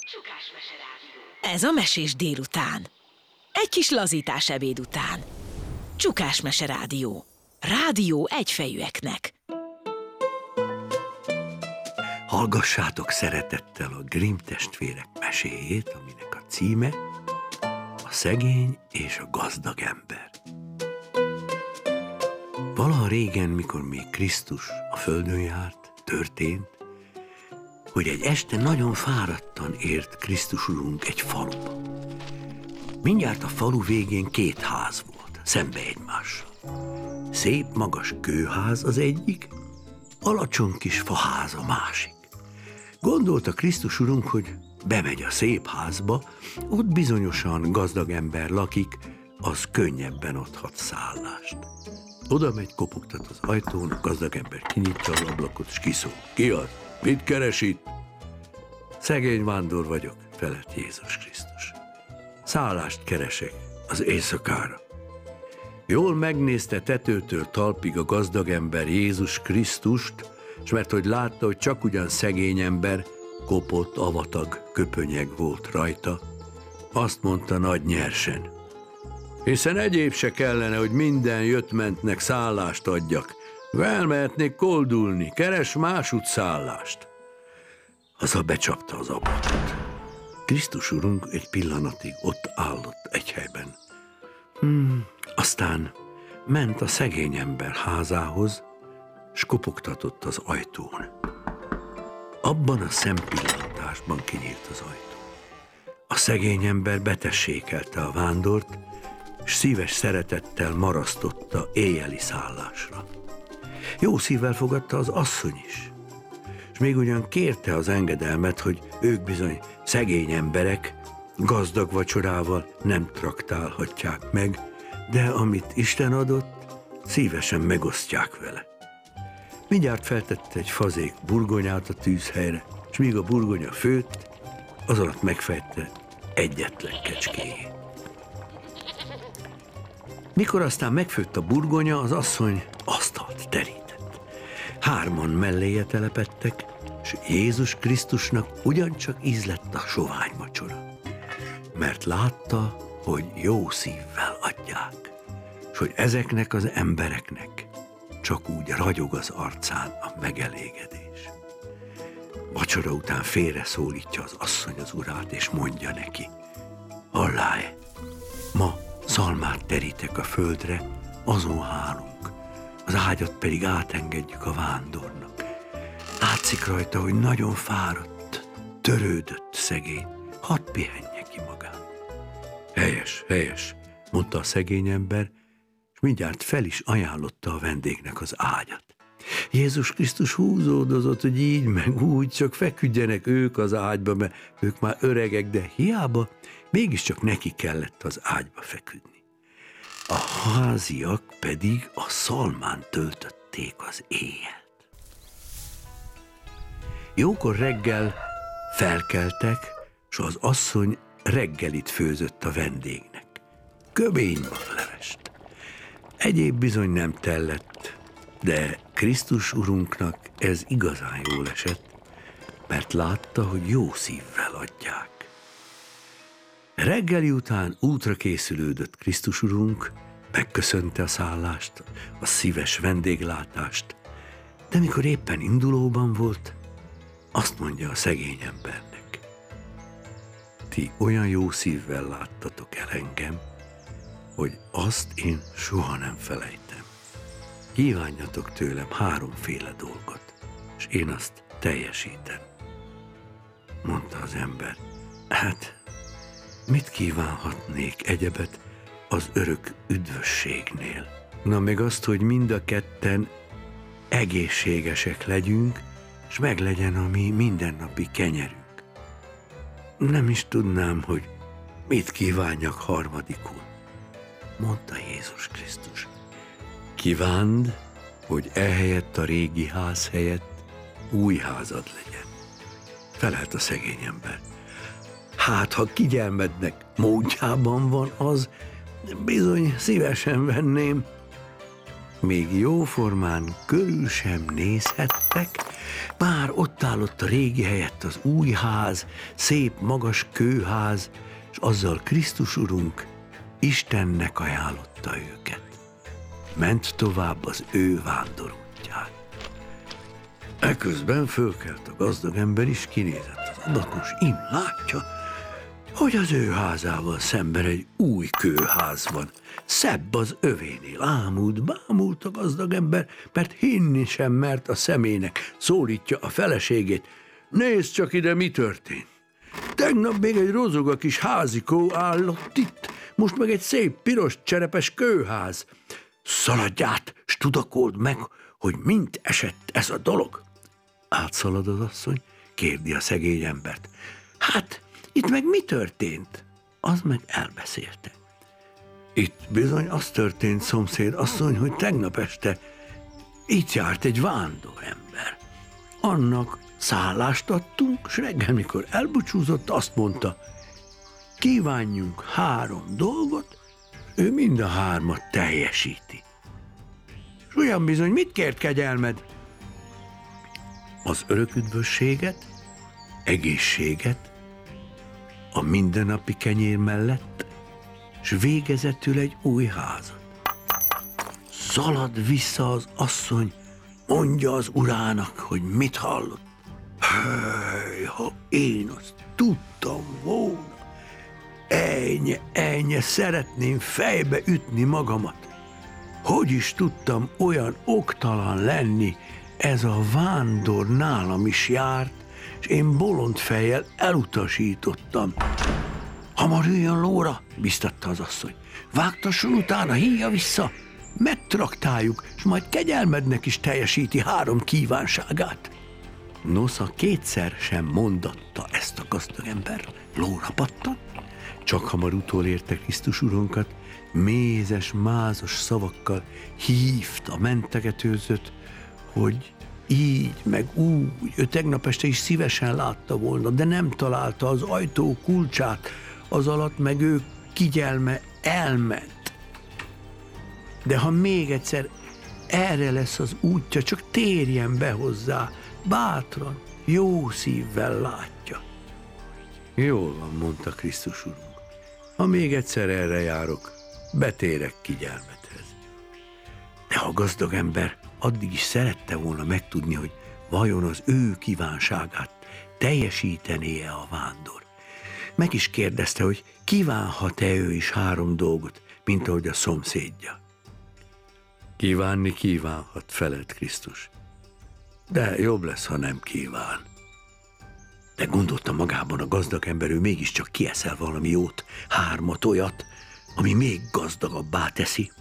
Csukásmese rádió. Ez a mesés délután. Egy kis lazítás ebéd után. Csukásmese rádió. Rádió egyfejűeknek. Hallgassátok szeretettel a Grimm testvérek meséjét, aminek a címe A szegény és a gazdag ember. Valaha régen, mikor még Krisztus a földön járt, történt, hogy egy este nagyon fáradtan ért Krisztus Urunk egy faluba. Mindjárt a falu végén két ház volt, szembe egymással. Szép, magas kőház az egyik, alacsony kis faház a másik. Gondolta Krisztus Urunk, hogy bemegy a szép házba, ott bizonyosan gazdag ember lakik, az könnyebben adhat szállást. Oda megy, kopogtat az ajtón, a gazdag ember kinyitja az ablakot, és kiszól. Ki az? Mit keres itt? Szegény vándor vagyok, felelt Jézus Krisztus. Szállást keresek az éjszakára. Jól megnézte tetőtől talpig a gazdag ember Jézus Krisztust, és mert hogy látta, hogy csak ugyan szegény ember, kopott, avatag köpönyeg volt rajta, azt mondta nagy nyersen: hiszen egyéb se kellene, hogy minden jött-mentnek szállást adjak. Elmehetnék koldulni, keres másút szállást. Azzal becsapta az ablakot. Krisztus Urunk egy pillanatig ott állott egy helyben. Aztán ment a szegény ember házához, s kopogtatott az ajtón. Abban a szempillantásban kinyílt az ajtó. A szegény ember betessékelte a vándort, s szíves szeretettel marasztotta éjjeli szállásra. Jó szívvel fogadta az asszony is, és még ugyan kérte az engedelmet, hogy ők bizony szegény emberek, gazdag vacsorával nem traktálhatják meg, de amit Isten adott, szívesen megosztják vele. Mindjárt feltette egy fazék burgonyát a tűzhelyre, és míg a burgonya főtt, az alatt megfejtte egyetlen kecskéjét. Mikor aztán megfőtt a burgonya, az asszony asztalt terített. 3 melléje telepedtek, és Jézus Krisztusnak ugyancsak ízlett a sovány vacsora, mert látta, hogy jó szívvel adják, és hogy ezeknek az embereknek csak úgy ragyog az arcán a megelégedés. Vacsora után félre szólítja az asszony az urát, és mondja neki: hallálj, ma szalmát terítek a földre, azon hálunk, az ágyat pedig átengedjük a vándornak. Látszik rajta, hogy nagyon fáradt, törődött szegény, hadd pihenje ki magát. Helyes, helyes, mondta a szegény ember, és mindjárt fel is ajánlotta a vendégnek az ágyat. Jézus Krisztus húzódozott, hogy így meg úgy, csak feküdjenek ők az ágyba, mert ők már öregek, de hiába, mégiscsak neki kellett az ágyba feküdni. A háziak pedig a szalmán töltötték az éjjelt. Jókor reggel felkeltek, s az asszony reggelit főzött a vendégnek. Köbénymarlevest. Egyéb bizony nem tellett, de Krisztus Urunknak ez igazán jól esett, mert látta, hogy jó szívvel adják. Reggeli után útra készülődött Krisztus Urunk, megköszönte a szállást, a szíves vendéglátást, de mikor éppen indulóban volt, azt mondja a szegény embernek: ti olyan jó szívvel láttatok el engem, hogy azt én soha nem felejtem. Kívánjatok tőlem 3 dolgot, és én azt teljesítem. Mondta az ember: hát mit kívánhatnék egyebet az örök üdvösségnél? Na meg azt, hogy mind a ketten egészségesek legyünk, és meglegyen a mi mindennapi kenyerünk. Nem is tudnám, hogy mit kívánjak harmadikul, mondta Jézus Krisztus. Kívánd, hogy ehelyett a régi ház helyett új házad legyen, felelt a szegény ember. Hát, ha kigyelmednek módjában van az, bizony szívesen venném. Még jóformán körül sem nézhettek, Bár ott állott a régi helyett az új ház, szép magas kőház, és azzal Krisztus Urunk Istennek ajánlotta őket. Ment tovább az ő vándorútján. Eközben fölkelt a gazdag ember is, kinézett az ablakon, s ím látja, hogy az ő házával szemben egy új kőház van, szebb az övénél. Bámult a gazdag ember, mert hinni sem mert a szemének. Szólítja a feleségét: nézd csak ide, mi történt. Tegnap még egy rozog kis házikó állott itt, most meg egy szép piros cserepes kőház. Szaladj át, s tudakold meg, hogy mint esett ez a dolog. Átszalad az asszony, kérdi a szegény embert. Hát, itt meg mi történt? Az meg elbeszélte. Itt bizony az történt, szomszéd asszony, hogy tegnap este itt járt egy vándorember. Annak szállást adtunk, s reggel, mikor elbúcsúzott, azt mondta: kívánjunk 3 dolgot, ő mind a 3-at teljesíti. És olyan bizony, mit kért kegyelmed? Az örök üdvösséget, egészséget, a mindennapi kenyér mellett, s végezetül egy új házat. Szalad vissza az asszony, mondja az urának, hogy mit hallott. Hely, ha én azt tudtam volna, ennyi szeretném fejbe ütni magamat. Hogy is tudtam olyan oktalan lenni, ez a vándor nálam is járt, és én bolond fejjel elutasítottam. Hamar üljön lóra, biztatta az asszony. Vágtasson utána, hívja vissza, megtraktáljuk, és majd kegyelmednek is teljesíti 3 kívánságát. Nosza 2-szer sem mondatta ezt a gazdag ember, lóra pattan, csak hamar utolérte Krisztus Urunkat, mézes, mázos szavakkal hívta, mentegetőzött, hogy így, meg úgy, ő tegnap este is szívesen látta volna, de nem találta az ajtó kulcsát, az alatt meg ő kigyelme elment. De ha még egyszer erre lesz az útja, csak térjen be hozzá, bátran, jó szívvel látja. Jól van, mondta Krisztus Urunk. Ha még egyszer erre járok, betérek kigyelmethez. De a gazdag ember addig is szerette volna megtudni, hogy vajon az ő kívánságát teljesítené-e a vándor. Meg is kérdezte, hogy kívánhat-e ő is 3 dolgot, mint ahogy a szomszédja. Kívánni kívánhat, felelt Krisztus. De jobb lesz, ha nem kíván. De gondolta magában a gazdag ember, ő mégiscsak kieszel valami jót, 3 olyat, ami még gazdagabbá teszi.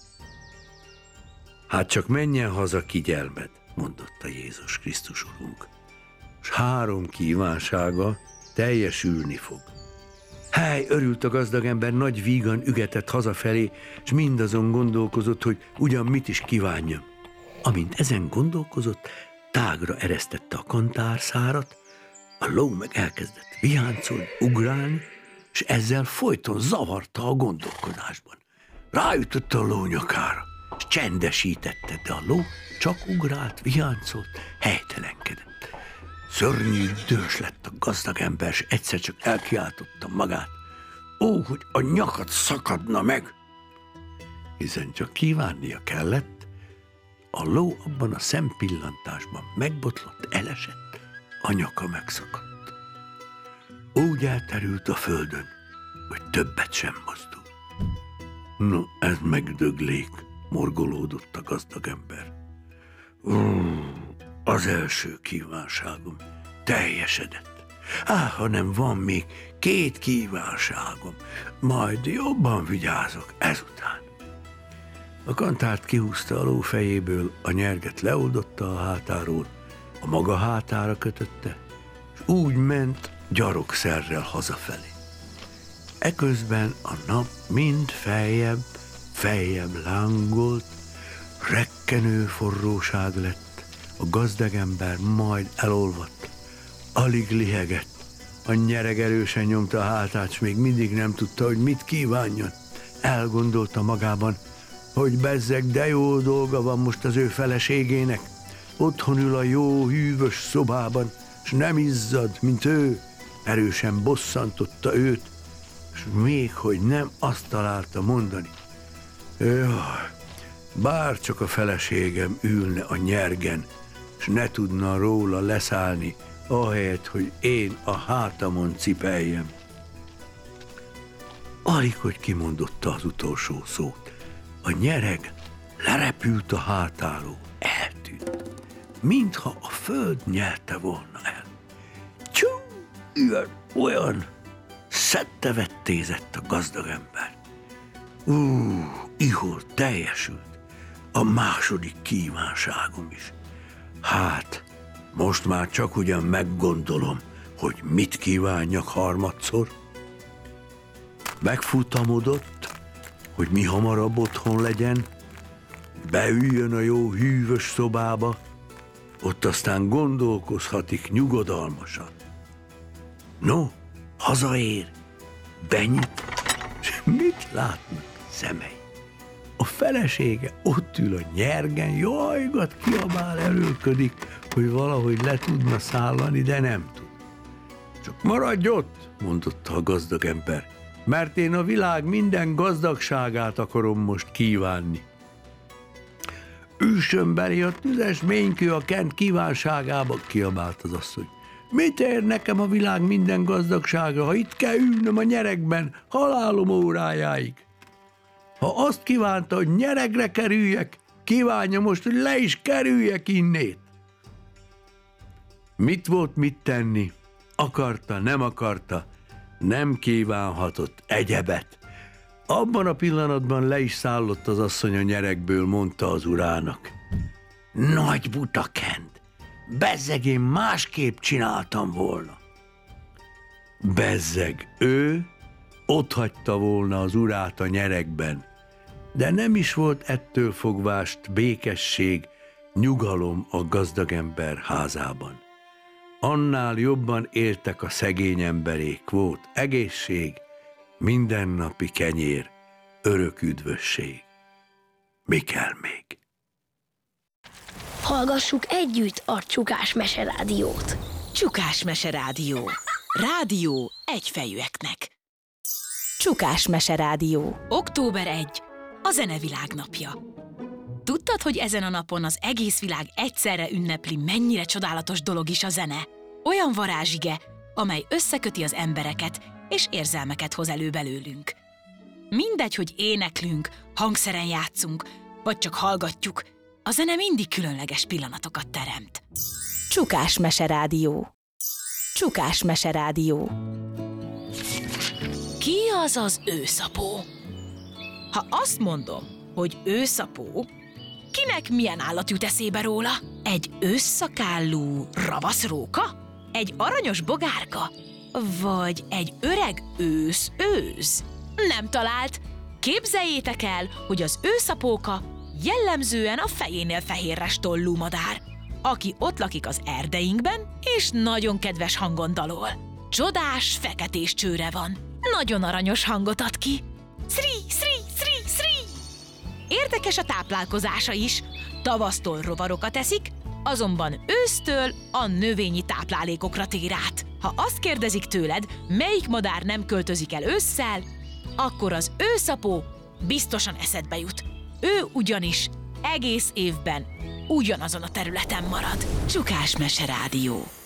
Hát csak menjen haza kigyelmed, mondotta Jézus Krisztus Urunk, s 3 kívánsága teljesülni fog. Hely, örült a gazdag ember, nagy vígan ügetett hazafelé, s mindazon gondolkozott, hogy ugyan mit is kívánjon. Amint ezen gondolkozott, tágra eresztette a kantárszárat, a ló meg elkezdett viháncolni, ugrálni, és ezzel folyton zavarta a gondolkodásban. Ráütött a ló nyakára, és csendesítette, de a ló csak ugrált, viháncolt, helytelenkedett. Szörnyű dühös lett a gazdag ember, és egyszer csak elkiáltotta magát: ó, hogy a nyakad szakadna meg! Hiszen csak kívánnia kellett, a ló abban a szempillantásban megbotlott, elesett, a nyaka megszakadt. Úgy elterült a földön, hogy többet sem mozdul. No, ez megdöglék, morgolódott a gazdag ember. Az első kívánságom teljesedett. Ha nem van még 2 kívánságom, majd jobban vigyázok ezután. A kantárt kihúzta a ló fejéből, a nyerget leoldotta a hátáról, a maga hátára kötötte, és úgy ment gyalogszerrel hazafelé. Eközben a nap mind feljebb lángolt, rekkenő forróság lett, a gazdag ember majd elolvadt, alig lihegett, a nyereg erősen nyomta a hátát, s még mindig nem tudta, hogy mit kívánjon. Elgondolta magában, hogy bezzeg, de jó dolga van most az ő feleségének. otthon ül a jó, hűvös szobában, s nem izzad, mint ő. Erősen bosszantotta őt, s még hogy nem azt találta mondani. Jaj, bár csak a feleségem ülne a nyergen, s ne tudna róla leszállni, ahelyett, hogy én a hátamon cipeljem. Alig, hogy kimondotta az utolsó szót, a nyereg lerepült a hátáról, eltűnt, mintha a föld nyelte volna el. Tyú, ilyen, olyan, szedte-vettézett a gazdag ember. Ihol teljesült a második kívánságom is. Hát, most már csak ugyan meggondolom, hogy mit kívánjak harmadszor. Megfutamodott, hogy mi hamarabb otthon legyen, beüljön a jó hűvös szobába, ott aztán gondolkozhatik nyugodalmasan. No, hazaér, benyit, és mit látnak szemei? A felesége ott ül a nyergen, jajgat, kiabál, erőlködik, hogy valahogy le tudna szállani, de nem tud. Csak maradj ott, mondotta a gazdag ember, mert én a világ minden gazdagságát akarom most kívánni. Üssön belé a tüzes ménykő a kent kívánságába, kiabált az asszony. Mit ér nekem a világ minden gazdagsága, ha itt kell ülnöm a nyeregben halálom órájáig? Ha azt kívánta, hogy nyeregre kerüljek, kívánja most, hogy le is kerüljek innét. Mit volt mit tenni? Akarta, nem akarta, nem kívánhatott egyebet. Abban a pillanatban le is szállott az asszony a nyeregből, mondta az urának. Nagy buta Kent, bezzeg, én másképp csináltam volna. Bezzeg, ő otthagyta volna az urát a nyeregben, de nem is volt ettől fogvást békesség, nyugalom a gazdag ember házában. Annál jobban éltek a szegény emberék, volt egészség, mindennapi kenyér, örök üdvösség. Mi kell még? Hallgassuk együtt a Csukás Meserádiót. Csukás Meserádió. Rádió egyfejűeknek. Csukás Meserádió. Október 1. A zenevilág napja. Tudtad, hogy ezen a napon az egész világ egyszerre ünnepli, mennyire csodálatos dolog is a zene? Olyan varázsige, amely összeköti az embereket, és érzelmeket hoz elő belőlünk. Mindegy, hogy éneklünk, hangszeren játszunk, vagy csak hallgatjuk, a zene mindig különleges pillanatokat teremt. Csukás Meserádió. Csukás Meserádió. Ki az az őszapó? Ha azt mondom, hogy őszapó, kinek milyen állat jut eszébe róla? Egy ősszakállú ravasz róka? Egy aranyos bogárka? Vagy egy öreg ősz? Nem talált! Képzeljétek el, hogy az őszapóka jellemzően a fejénél fehérres tollú madár, aki ott lakik az erdeinkben, és nagyon kedves hangon dalol. Csodás, feketés csőre van. Nagyon aranyos hangot ad ki. Szri, szri, szri, szri! Érdekes a táplálkozása is. Tavasztól rovarokat eszik, azonban ősztől a növényi táplálékokra tér át. Ha azt kérdezik tőled, melyik madár nem költözik el ősszel, akkor az őszapó biztosan eszedbe jut. Ő ugyanis egész évben ugyanazon a területen marad. Csukás Meserádió.